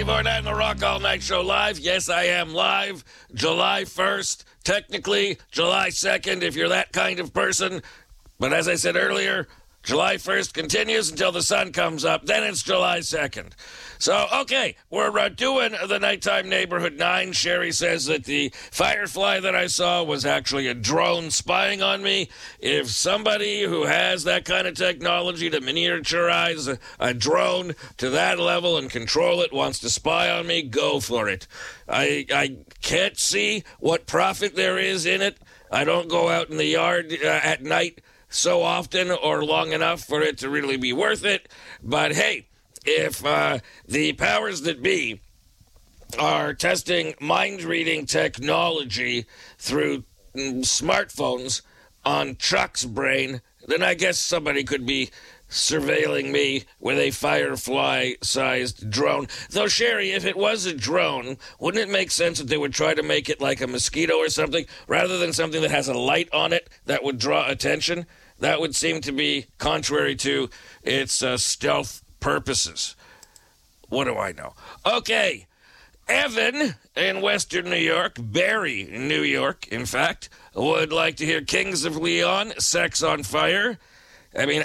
Steve Ornette and the Rock All Night Show live. Yes, I am live. July 1st, technically July 2nd if you're that kind of person. But as I said earlier, July 1st continues until the sun comes up. Then it's July 2nd. So, okay, we're doing the Nighttime Neighborhood 9. Sherry says that the firefly that I saw was actually a drone spying on me. If somebody who has that kind of technology to miniaturize a drone to that level and control it wants to spy on me, go for it. I can't see what profit there is in it. I don't go out in the yard at night so often or long enough for it to really be worth it. But hey, if the powers that be are testing mind-reading technology through smartphones on Chuck's brain, then I guess somebody could be surveilling me with a firefly-sized drone. Though, Sherry, if it was a drone, wouldn't it make sense that they would try to make it like a mosquito or something, rather than something that has a light on it that would draw attention? That would seem to be contrary to its stealth purposes. What do I know? Okay, Evan in Western New York, Barry in New York, in fact, would like to hear Kings of Leon, Sex on Fire. I mean,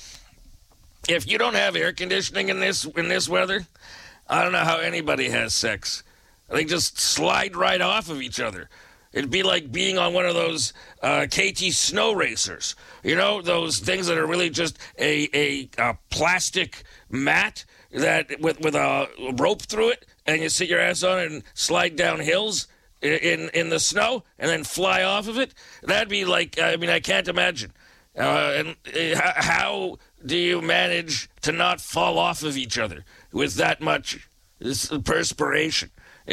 if you don't have air conditioning in this weather, I don't know how anybody has sex. They just slide right off of each other. It'd be like being on one of those KT snow racers. You know, those things that are really just a plastic mat that with a rope through it, and you sit your ass on it and slide down hills in the snow and then fly off of it. That'd be like, I mean, I can't imagine. And how do you manage to not fall off of each other with that much perspiration?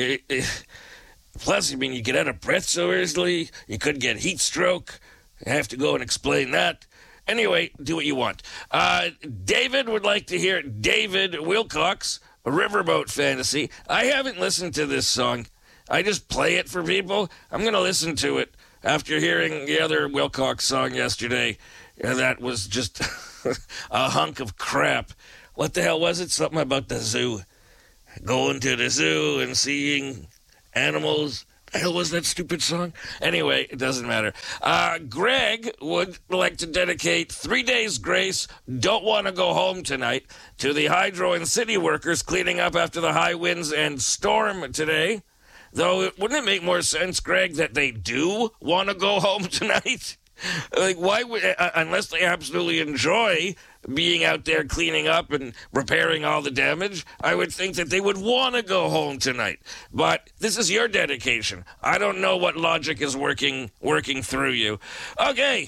Plus, I mean, you get out of breath so easily. You could get heat stroke. I have to go and explain that. Anyway, do what you want. David would like to hear David Wilcox, Riverboat Fantasy. I haven't listened to this song. I just play it for people. I'm going to listen to it after hearing the other Wilcox song yesterday. That was just a hunk of crap. What the hell was it? Something about the zoo. Going to the zoo and seeing animals. The hell was that stupid song? Anyway, it doesn't matter. Greg would like to dedicate 3 days grace, don't want to go home tonight, to the hydro and city workers cleaning up after the high winds and storm today. Though, wouldn't it make more sense, Greg, that they do want to go home tonight? Like, why would, unless they absolutely enjoy being out there cleaning up and repairing all the damage, I would think that they would want to go home tonight. But this is your dedication. I don't know what logic is working through you. Okay,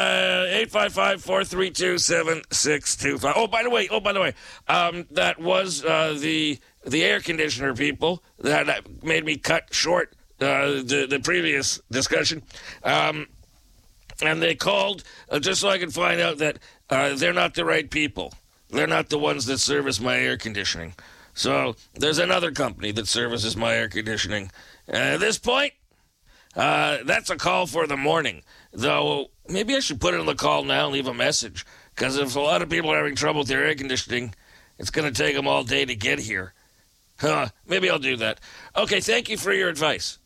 855-432-7625. Oh, by the way, that was the air conditioner people that made me cut short the previous discussion. And they called just so I could find out that they're not the right people. They're not the ones that service my air conditioning. So there's another company that services my air conditioning. At this point, that's a call for the morning. Though maybe I should put it on the call now and leave a message. Because if a lot of people are having trouble with their air conditioning, it's going to take them all day to get here. Maybe I'll do that. Okay, thank you for your advice.